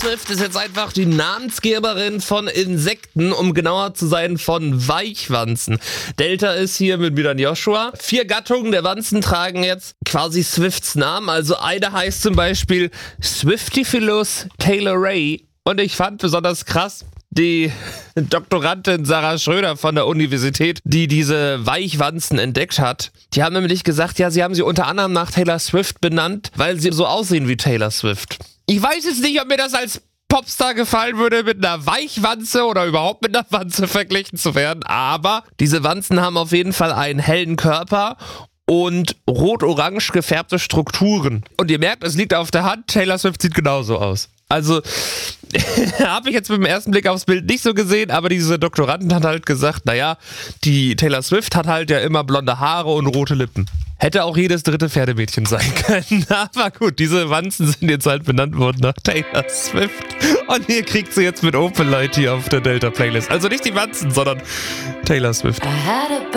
Swift ist jetzt einfach die Namensgeberin von Insekten, um genauer zu sein von Weichwanzen. Delta ist hier mit mir dann Joshua. 4 Gattungen der Wanzen tragen jetzt quasi Swifts Namen. Also eine heißt zum Beispiel Swiftifilus taylorai. Und ich fand besonders krass, die Doktorandin Sarah Schröder von der Universität, die diese Weichwanzen entdeckt hat, die haben nämlich gesagt, ja, sie haben sie unter anderem nach Taylor Swift benannt, weil sie so aussehen wie Taylor Swift. Ich weiß jetzt nicht, ob mir das als Popstar gefallen würde, mit einer Weichwanze oder überhaupt mit einer Wanze verglichen zu werden, aber diese Wanzen haben auf jeden Fall einen hellen Körper und rot-orange gefärbte Strukturen. Und ihr merkt, es liegt auf der Hand, Taylor Swift sieht genauso aus. Also, habe ich jetzt mit dem ersten Blick aufs Bild nicht so gesehen, aber diese Doktorandin hat halt gesagt, naja, die Taylor Swift hat halt ja immer blonde Haare und rote Lippen. Hätte auch jedes dritte Pferdemädchen sein können. Aber gut, diese Wanzen sind jetzt halt benannt worden nach Taylor Swift. Und ihr kriegt sie jetzt mit Open Light hier auf der Delta Playlist. Also nicht die Wanzen, sondern Taylor Swift.